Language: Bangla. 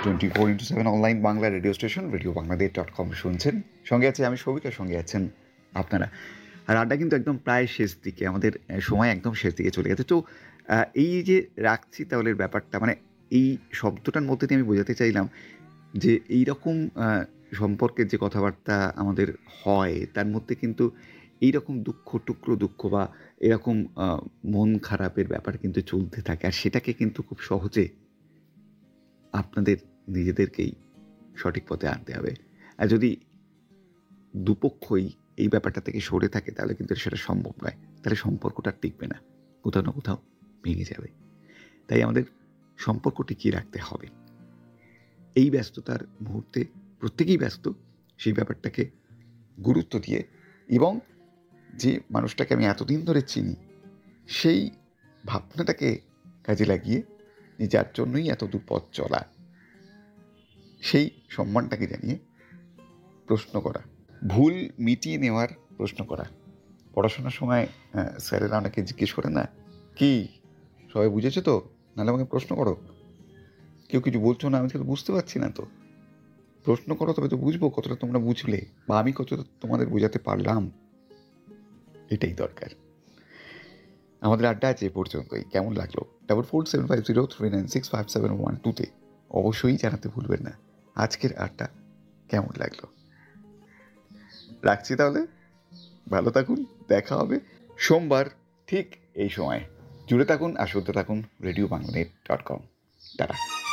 24x7 online Bangla radio station radio বাংলাদেশ.com শুনছেন। সঙ্গে আছে আমি সৌভিকের, সঙ্গে আছেন আপনারা। আর আড্ডা কিন্তু একদম প্রায় শেষ দিকে, আমাদের সময় একদম শেষ দিকে চলে গেছে। তো এই যে রাখছি তাহলে ব্যাপারটা, মানে এই শব্দটার মধ্যে দিয়ে আমি বোঝাতে চাইলাম যে এইরকম সম্পর্কের যে কথাবার্তা আমাদের হয় তার মধ্যে কিন্তু এইরকম টুকরো দুঃখ বা এরকম মন খারাপের ব্যাপার কিন্তু চলতে থাকে, আর সেটাকে কিন্তু খুব সহজে আপনাদের নিজেদেরকেই সঠিক পথে আনতে হবে। আর যদি দুপক্ষই এই ব্যাপারটা থেকে সরে থাকে তাহলে কিন্তু সেটা সম্ভব নয়, তাহলে সম্পর্কটা টিকবে না, কোথাও না কোথাও ভেঙে যাবে। তাই আমাদের সম্পর্ক টিকিয়ে রাখতে হবে। এই ব্যস্ততার মুহূর্তে প্রত্যেকেই ব্যস্ত, সেই ব্যাপারটাকে গুরুত্ব দিয়ে এবং যে মানুষটাকে আমি এতদিন ধরে চিনি সেই ভাবনাটাকে কাজে লাগিয়ে যার জন্যই এত দূর পথ চলা, সেই সম্মানটাকে জানিয়ে প্রশ্ন করা, ভুল মিটিয়ে নেওয়ার প্রশ্ন করা। পড়াশোনার সময় স্যারেরা অনেকে জিজ্ঞেস করে না, কি সবাই বুঝেছো তো, নাহলে আমাকে প্রশ্ন করো, কেউ কিছু বলছো না, আমি তো বুঝতে পারছি না, তো প্রশ্ন করো, তবে তো বুঝবো কতটা তোমরা বুঝলে বা আমি কতটা তোমাদের বোঝাতে পারলাম। এটাই দরকার। আমাদের আড্ডা আছে পর্যন্তই। কেমন লাগলো? 447503965712 অবশ্যই জানাতে ভুলবেন না আজকের আড্ডা কেমন লাগলো। রাখছি তাহলে, ভালো থাকুন, দেখা হবে সোমবার ঠিক এই সময়। জুড়ে থাকুন আর শুনতে থাকুন রেডিও বাংলাদেশ.com। টাটা।